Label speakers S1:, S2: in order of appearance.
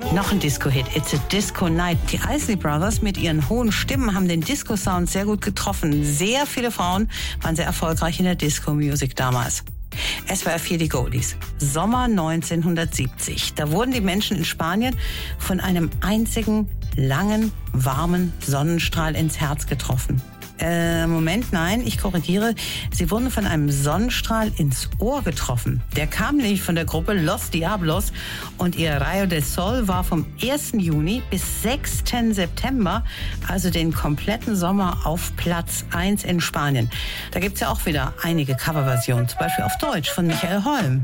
S1: Noch ein Disco-Hit, It's a Disco Night. Die Isley Brothers mit ihren hohen Stimmen haben den Disco-Sound sehr gut getroffen. Sehr viele Frauen waren sehr erfolgreich in der Disco-Music damals. SWR 4 die Goldies. Sommer 1970. Da wurden die Menschen in Spanien von einem einzigen langen, warmen Sonnenstrahl ins Herz getroffen. Moment, nein, ich korrigiere. Sie wurden von einem Sonnenstrahl ins Ohr getroffen. Der kam nämlich von der Gruppe Los Diablos und ihr Rayo del Sol war vom 1. Juni bis 6. September, also den kompletten Sommer, auf Platz 1 in Spanien. Da gibt's ja auch wieder einige Coverversionen, zum Beispiel auf Deutsch von Michael Holm.